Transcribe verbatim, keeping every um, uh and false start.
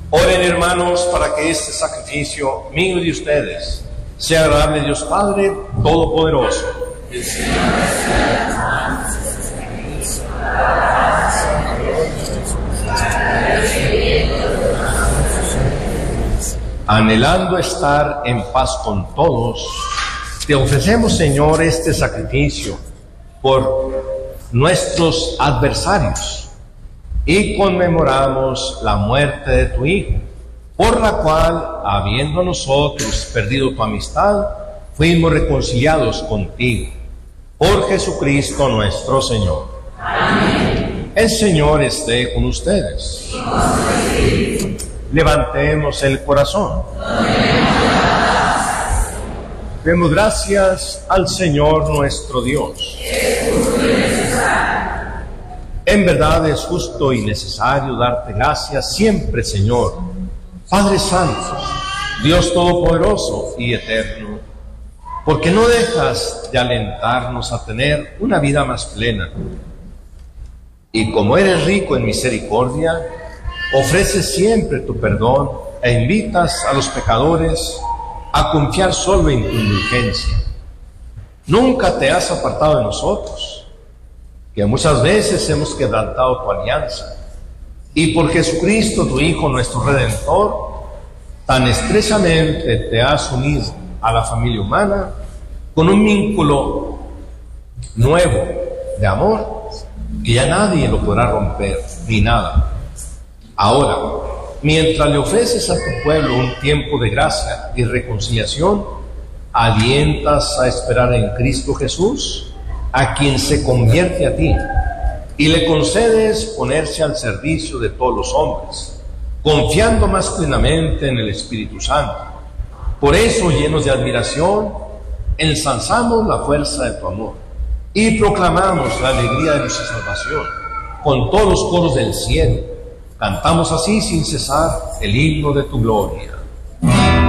Oren, hermanos, para que este sacrificio mío y de ustedes sea agradable a Dios Padre Todopoderoso. Anhelando estar en paz con todos, te ofrecemos, Señor, este sacrificio por nuestros adversarios y conmemoramos la muerte de tu Hijo, por la cual, habiendo nosotros perdido tu amistad, fuimos reconciliados contigo. Por Jesucristo nuestro Señor. Amén. El Señor esté con ustedes. Amén. Levantemos el corazón. Demos gracias al Señor nuestro Dios. En verdad es justo y necesario darte gracias siempre, Señor, Padre Santo, Dios Todopoderoso y Eterno, porque no dejas de alentarnos a tener una vida más plena. Y como eres rico en misericordia, ofreces siempre tu perdón e invitas a los pecadores a confiar solo en tu indulgencia. Nunca te has apartado de nosotros, que muchas veces hemos quebrantado tu alianza, y por Jesucristo, tu Hijo, nuestro Redentor, tan estrechamente te has unido a la familia humana con un vínculo nuevo de amor que ya nadie lo podrá romper, ni nada. Ahora, mientras le ofreces a tu pueblo un tiempo de gracia y reconciliación, alientas a esperar en Cristo Jesús, a quien se convierte a ti, y le concedes ponerse al servicio de todos los hombres, confiando más plenamente en el Espíritu Santo. Por eso, llenos de admiración, ensalzamos la fuerza de tu amor y proclamamos la alegría de nuestra salvación con todos los coros del cielo. Cantamos así sin cesar el himno de tu gloria.